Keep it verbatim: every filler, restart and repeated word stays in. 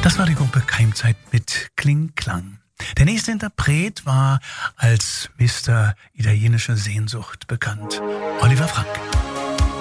Das war die Gruppe Keimzeit mit Kling Klang. Der nächste Interpret war als Mister Italienische Sehnsucht bekannt, Oliver Frank.